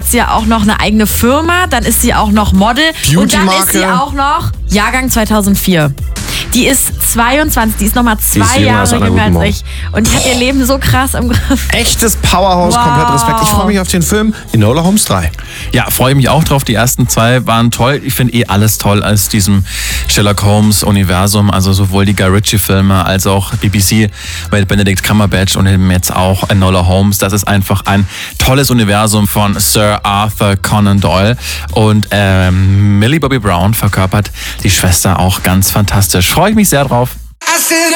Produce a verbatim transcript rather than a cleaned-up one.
hat sie ja auch noch eine eigene Firma, dann ist sie auch noch Model und dann ist sie auch noch Jahrgang zweitausendvier. Die ist zweiundzwanzig, die ist nochmal zwei Jahre jünger als ich. Und die hat ihr Leben so krass im Griff. Echtes Powerhouse, wow. Komplett Respekt. Ich freue mich auf den Film Enola Holmes drei. Ja, freue mich auch drauf. Die ersten zwei waren toll. Ich finde eh alles toll aus diesem Sherlock Holmes-Universum. Also sowohl die Guy Ritchie-Filme als auch B B C mit Benedict Cumberbatch und eben jetzt auch Enola Holmes. Das ist einfach ein tolles Universum von Sir Arthur Conan Doyle. Und ähm, Millie Bobby Brown verkörpert die Schwester auch ganz fantastisch. Freue ich mich sehr drauf.